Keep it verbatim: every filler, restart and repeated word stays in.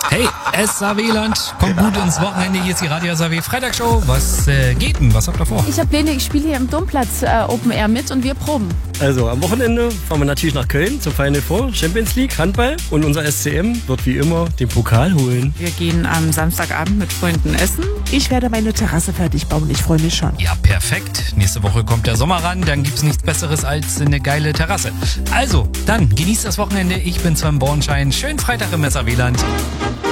Hey, S A W-Land, kommt gut ins Wochenende. Hier ist die Radio S A W Freitagshow. Was äh, geht denn? Was habt ihr vor? Ich habe Pläne, ich spiele hier im Domplatz äh, Open Air mit und wir proben. Also am Wochenende fahren wir natürlich nach Köln zum Final Four Champions League Handball und unser S C M wird wie immer den Pokal holen. Wir gehen am Samstagabend mit Freunden essen. Ich werde meine Terrasse fertig bauen, ich freue mich schon. Ja, perfekt. Nächste Woche kommt der Sommer ran, dann gibt's nichts Besseres als eine geile Terrasse. Also, dann genießt das Wochenende. Ich bin Sven Bornschein. Schönen Freitag im S A W-Land.